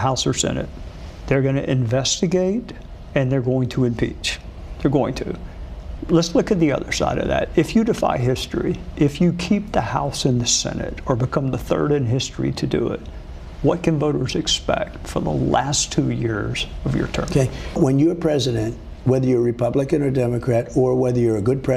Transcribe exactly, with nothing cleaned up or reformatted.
House or Senate. They're going to investigate and they're going to impeach. They're going to. Let's look at the other side of that. If you defy history, if you keep the House and the Senate or become the third in history to do it, what can voters expect for the last two years of your term? Okay. When you're president, whether you're Republican or Democrat, or whether you're a good president,